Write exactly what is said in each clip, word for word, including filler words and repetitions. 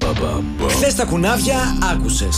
Χθες τα κουνάβια άκουσες.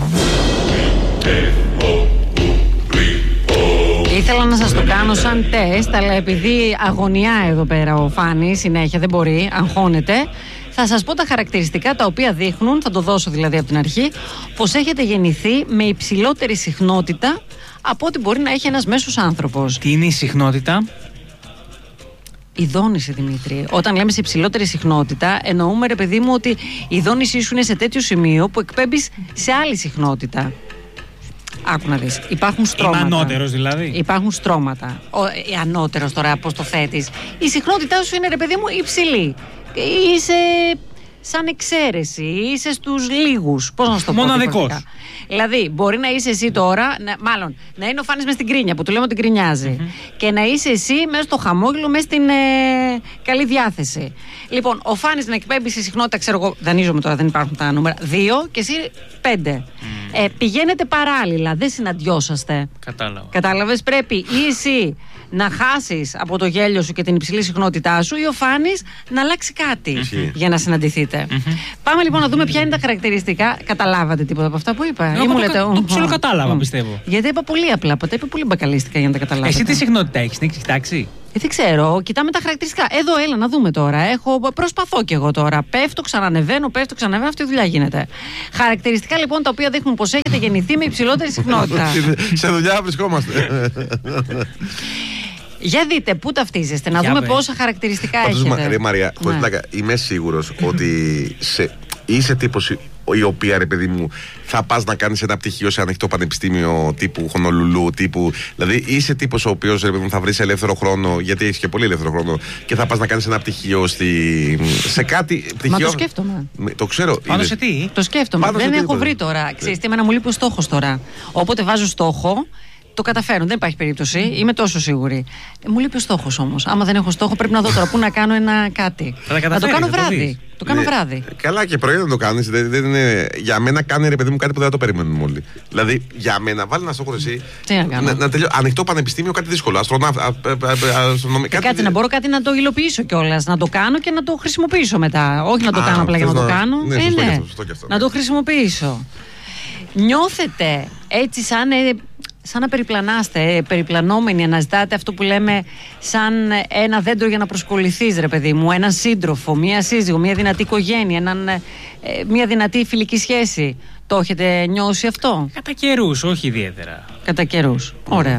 Ήθελα να σας το κάνω σαν τεστ, αλλά επειδή αγωνιά εδώ πέρα ο Φάνης συνέχεια, δεν μπορεί, αγχώνεται, θα σας πω τα χαρακτηριστικά τα οποία δείχνουν, θα το δώσω δηλαδή από την αρχή, πως έχετε γεννηθεί με υψηλότερη συχνότητα από ό,τι μπορεί να έχει ένας μέσος άνθρωπος. Τι είναι η συχνότητα? Η δόνηση, Δημήτρη. Όταν λέμε σε υψηλότερη συχνότητα, εννοούμε, ρε παιδί μου, ότι η δόνησή σου είναι σε τέτοιο σημείο που εκπέμπεις σε άλλη συχνότητα. Άκου να δεις. Υπάρχουν στρώματα. Είμαι ανώτερος δηλαδή. Υπάρχουν στρώματα. Ο ε, ανώτερος τώρα, πώς το θέτεις. Η συχνότητά σου είναι, ρε παιδί μου, υψηλή. Είσαι σαν εξαίρεση. Είσαι στους λίγους. Πώς να σου το πω? Μοναδικός. Δηλαδή, μπορεί να είσαι εσύ τώρα, να, μάλλον να είναι ο Φάνης μες στην κρίνια που του λέμε ότι γκρινιάζει. Mm-hmm. Και να είσαι εσύ μέσα στο χαμόγελο, μέσα στην ε, καλή διάθεση. Λοιπόν, ο Φάνης να εκπέμπει σε συχνότητα, ξέρω εγώ, δανείζομαι τώρα, δεν υπάρχουν τα νούμερα, δύο και εσύ πέντε. Mm. Ε, πηγαίνετε παράλληλα, δεν συναντιόσαστε. Κατάλαβα. Κατάλαβες, πρέπει ή εσύ να χάσεις από το γέλιο σου και την υψηλή συχνότητά σου, ή ο Φάνης να αλλάξει κάτι mm-hmm. για να συναντηθείτε. Mm-hmm. Πάμε λοιπόν να δούμε ποια είναι τα χαρακτηριστικά. Καταλάβατε τίποτα από αυτά που είπα? Εγώ το, λέτε, το, το ψιλοκατάλαβα, mm. πιστεύω. Γιατί είπα πολύ απλά, ποτέ είπα πολύ μπακαλίστικα για να τα καταλάβετε. Εσύ τι συχνότητα έχεις, την έχεις κοιτάξει? Ε, δεν ξέρω, κοιτάμε τα χαρακτηριστικά. Εδώ, έλα να δούμε τώρα. Έχω, προσπαθώ κι εγώ τώρα. Πέφτω, ξανανεβαίνω, πέφτω, ξανανεβαίνω. Αυτή η δουλειά γίνεται. Χαρακτηριστικά λοιπόν τα οποία δείχνουν πως έχετε γεννηθεί με υψηλότερη συχνότητα. Σε δουλειά βρισκόμαστε. Για δείτε, πού ταυτίζεστε, να δούμε πόσα χαρακτηριστικά έχετε. Ρε Μαρία, χωρίς πλάκα, είμαι σίγουρος ότι είσαι τύπος η οποία, ρε παιδί μου, θα πας να κάνεις ένα πτυχίο σε ανοιχτό πανεπιστήμιο τύπου Χονολουλού, τύπου. Δηλαδή είσαι τύπος ο οποίος, ρε παιδί μου, θα βρεις ελεύθερο χρόνο, γιατί έχεις και πολύ ελεύθερο χρόνο, και θα πας να κάνεις ένα πτυχίο στη... σε κάτι. Πτυχίο... Μα το σκέφτομαι. Το ξέρω. Πάνω σε τι? Το σκέφτομαι. Πάνω δεν έχω τίποτα. βρει τώρα. Ξέρεις τι, εμένα μου λείπει ο στόχος τώρα. Όποτε βάζω στόχο, το καταφέρω. Δεν υπάρχει περίπτωση. Είμαι τόσο σίγουρη. Ε, μου λείπει ο στόχος όμως. Άμα δεν έχω στόχο, πρέπει να δω τώρα πού να κάνω ένα κάτι. Να το κάνω βράδυ. Το κάνω ναι, βράδυ. Καλά, και πρωί να το κάνεις. Δεν, δεν είναι... Για μένα κάνει, ρε παιδί μου, κάτι που δεν το περιμένουμε όλοι. Δηλαδή, για μένα, βάλει ένα στόχο εσύ. Τι να κάνω? Να, να τελειώ... Ανοιχτό πανεπιστήμιο, κάτι δύσκολο. Αστρονα... Αστρονομικό. Κάτι, κάτι να μπορώ κάτι να το υλοποιήσω κιόλας. Να το κάνω και να το χρησιμοποιήσω μετά. Όχι να το Α, κάνω απλά για να, να το κάνω. Ναι, ε, σωστό ναι. Και αυτό, σωστό και αυτό. Να το χρησιμοποιήσω. Νιώθετε έτσι σαν. Ε, σαν να περιπλανάστε, περιπλανόμενοι, αναζητάτε αυτό που λέμε σαν ένα δέντρο για να προσκοληθείς, ρε παιδί μου, έναν σύντροφο, μία σύζυγο, μία δυνατή οικογένεια, έναν, ε, μία δυνατή φιλική σχέση. Το έχετε νιώσει αυτό? Κατά καιρούς, όχι ιδιαίτερα. Κατά καιρούς. Ωραία.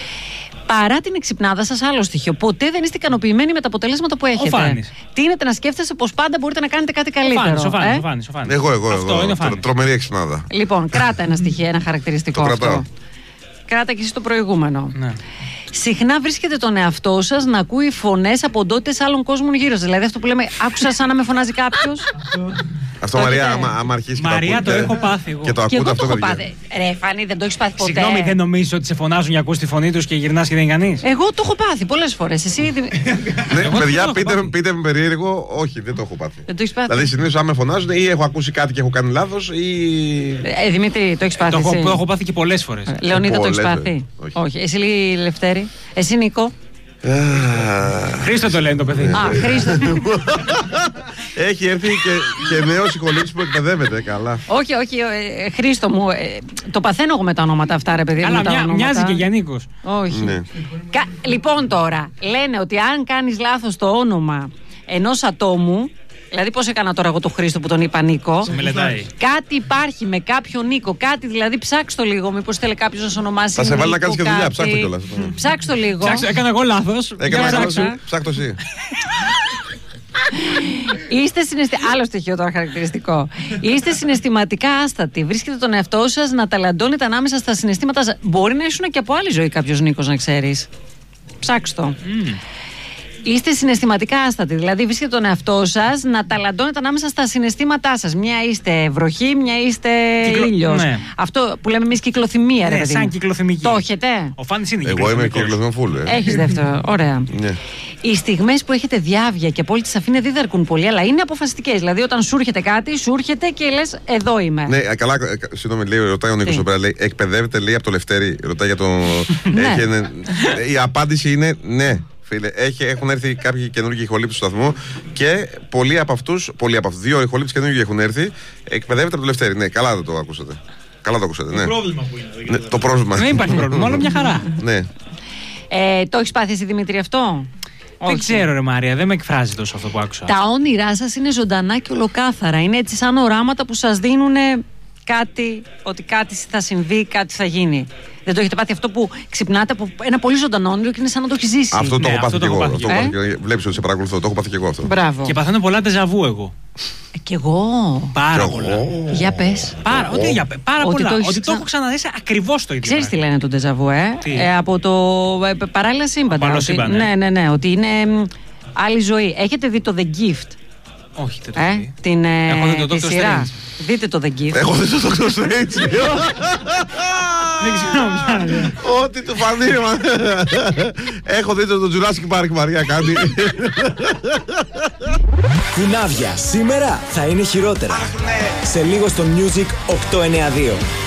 Παρά την εξυπνάδα σας, άλλο στοιχείο. Ποτέ δεν είστε ικανοποιημένοι με τα αποτελέσματα που έχετε. Ο Φάνης. Τείνετε να σκέφτεστε πως πάντα μπορείτε να κάνετε κάτι καλύτερο. Ο Φάνης, ο Φάνης, ε? ο Φάνης, ο Φάνης. Εγώ, εγώ, αυτό εγώ. Είναι ο Φάνης. Τρομερή εξυπνάδα. Λοιπόν, κράτα ένα στοιχείο, ένα χαρακτηριστικό. Το αυτό. κρατάω. Κράτα και εσύ το προηγούμενο. Ναι. Συχνά βρίσκεται τον εαυτό σας να ακούει φωνές από οντότητες άλλων κόσμων γύρω σας. Δηλαδή αυτό που λέμε, άκουσα σαν να με φωνάζει κάποιος. Αυτό, Μαρία, άμα, άμα αρχίσει και Μαρία, το, το έχω πάθει εγώ. Και το Και ακούτε εγώ αυτό, το έχω παιδιά. πάθει. Ρε Φάνη, δεν το έχεις πάθει ποτέ? Συγγνώμη, δεν νομίζεις ότι σε φωνάζουν για ακούς τη φωνή τους και γυρνάς και δεν είναι κανείς? Εγώ το έχω πάθει πολλές φορές. Εσύ Ναι, παιδιά, πείτε, πείτε με περίεργο. Όχι, δεν το έχω πάθει. δεν το έχεις πάθει? Δηλαδή, συνήθως άμα με φωνάζουν ή έχω ακούσει κάτι και έχω κάνει λάθος ή. Ε, Δημήτρη, το έχεις πάθει? Το έχω, εσύ? το έχω πάθει και πολλές φορές. Λεωνίδα, το έχεις Πολλές, πάθει? όχι. Όχι. Εσύ, Λευτέρη? Εσύ, Νίκο? Χρήστο το λένε το παιδί. Α, Χρήστο. Έχει έρθει και, και νέος συγχωρητής που εκπαιδεύεται. Καλά. Όχι, όχι, ε, Χρήστο μου, ε, το παθαίνω εγώ με τα ονόματα αυτά, ρε παιδί μου. Αλλά με τα μια, ονόματα. μοιάζει και για Νίκος. Όχι. Ναι. Κα... Λοιπόν τώρα, λένε ότι αν κάνεις λάθος το όνομα ενός ατόμου, δηλαδή πώς έκανα τώρα εγώ τον Χρήστο που τον είπα Νίκο, Σε μελετάει. κάτι υπάρχει με κάποιον Νίκο, κάτι δηλαδή ψάξ' το λίγο, μήπως θέλει κάποιος να σε ονομάσει Θα σε βάλει να κάνεις και Νίκο, δουλειά, κάτι. ψάξ' το κιόλας. Ψάξ' το λίγο. Ψάξω, έκανα εγώ λάθος. Έκανα Για λάθος. ψάξα. Ψάξ' το εσύ. Είστε συναισθηματικά. Άλλο στοιχείο τώρα χαρακτηριστικό. Είστε συναισθηματικά άστατοι. Βρίσκετε τον εαυτό σας να ταλαντώνετε ανάμεσα στα συναισθήματα σας. Μπορεί να ήσουν και από άλλη ζωή κάποιος Νίκος, να ξέρεις. Ψάξτε το. Mm. Είστε συναισθηματικά άστατοι. Δηλαδή, βρίσκετε τον εαυτό σας να ταλαντώνετε ανάμεσα στα συναισθήματά σας. Μια είστε βροχή, μια είστε Κυκλο... ήλιος. Ναι. Αυτό που λέμε εμείς κυκλοθυμία, ρε Ναι, παιδί. σαν κυκλοθυμική. Το έχετε? Ο Φάνης είναι Εγώ είμαι κυκλοθυμικός. κυκλοθυμικό φουλ. Έχεις δεύτερο. Ωραία. Ναι. Οι στιγμές που έχετε διάβια και απόλυτη σαφήνεια δεν δαρκούν πολύ, αλλά είναι αποφασιστικές. Δηλαδή, όταν σου έρχεται κάτι, σου έρχεται και λες, εδώ είμαι. Ναι, καλά, ε, συγγνώμη, λέει, ρωτάει ο Νίκος εδώ πέρα, λέει, εκπαιδεύεται, λέει, από το Λευτέρη, ρωτάει για το... Ναι. Έχει, ναι. Η απάντηση είναι ναι. Φίλε, έχει, έχουν έρθει κάποιοι καινούργιοι ηχολήπτες του σταθμού και πολλοί από αυτούς, πολλοί από αυτούς, δύο ηχολήπτες καινούργιοι έχουν έρθει. Εκπαιδεύεται από το Λευτέρη. Ναι, καλά το ακούσατε. Καλά το ακούσατε. Ναι. Το πρόβλημα που είναι. Ναι, το πρόβλημα. Δεν υπάρχει πρόβλημα, όλο μια χαρά. Ναι. Ε, το έχεις πάθει εσύ, Δημήτρη, αυτό? Δεν Όχι. ξέρω, ρε Μάρια, δεν με εκφράζει τόσο αυτό που άκουσα. Τα όνειρά σας είναι ζωντανά και ολοκάθαρα. Είναι έτσι σαν οράματα που σας δίνουν κάτι, ότι κάτι θα συμβεί, κάτι θα γίνει. Δεν το έχετε πάθει αυτό που ξυπνάτε από ένα πολύ ζωντανό όνειρο και είναι σαν να το έχει ζήσει? Αυτό το Ναι, έχω πάθει αυτό και το εγώ. έχω αυτό πάθει το και έχω πάθει και- Βλέπεις ότι σε παρακολουθώ, το έχω πάθει και εγώ αυτό. Μπράβο. Και παθαίνω πολλά ντεζαβού εγώ. Ε, Κι εγώ. Πάρα Κι πολλά. εγώ. Για πες. Πάρα, ότι, για, πάρα Ότι πολλά. το έχεις ότι το ξα- έχω ξαναδέσει ακριβώς το ίδιο. Ξέρεις τι πράγμα. λένε το ντεζαβού, ε? Τι? ε από το ε, παράλληλα σύμπαντα. Άλλο Ότι- σύμπαν, ναι. ναι, ναι, ναι. Ότι είναι μ, άλλη ζωή. Έχετε δει το The Gift? Όχι, δεν το Ε, έχω δει. την, ε, Έχω δει το τη Doctor σειρά. Strange. Δείτε το The Gift. Έχω δει το Doctor Strange. Δεν ξέρω ποια είναι. Ό,τι του φανεί, μα. Έχω δει το Jurassic Park, Μαριά, κάνει. Κουνάβια σήμερα θα είναι χειρότερα. Σε λίγο στο Music οκτακόσια ενενήντα δύο.